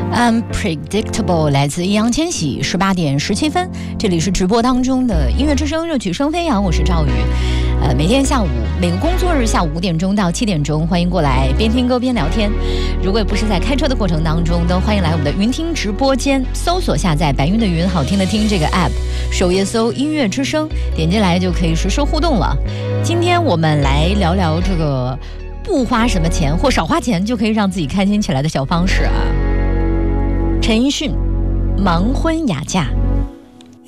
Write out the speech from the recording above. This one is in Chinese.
Unpredictable 来自易烊千玺，18点17分，这里是直播当中的音乐之声，热曲声飞扬，我是赵宇。每天下午，每个工作日下午5点钟到7点钟，欢迎过来边听歌边聊天。如果不是在开车的过程当中，都欢迎来我们的云听直播间，搜索下载白云的云好听的听这个 app， 首页搜音乐之声，点进来就可以实时互动了。今天我们来聊聊这个不花什么钱或少花钱就可以让自己开心起来的小方式啊。陈奕迅《盲婚哑嫁》。